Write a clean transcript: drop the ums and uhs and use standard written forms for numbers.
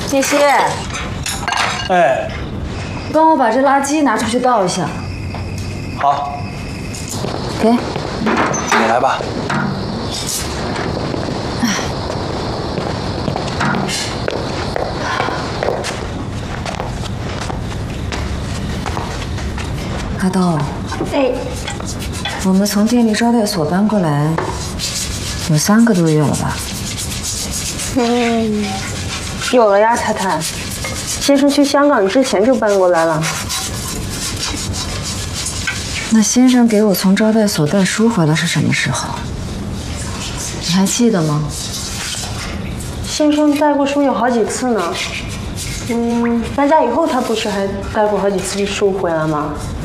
叶希， 哎， 帮我把这垃圾拿出去倒一下。 好， 给。 你来吧。 阿豆， 哎， 我们从电力招待所搬过来有3个多月了吧？ 有了呀，太太。先生去香港之前就搬过来了。 那先生给我从招待所带书回来是什么时候？你还记得吗？ 先生带过书有好几次呢。搬家以后他不是还带过好几次书回来吗？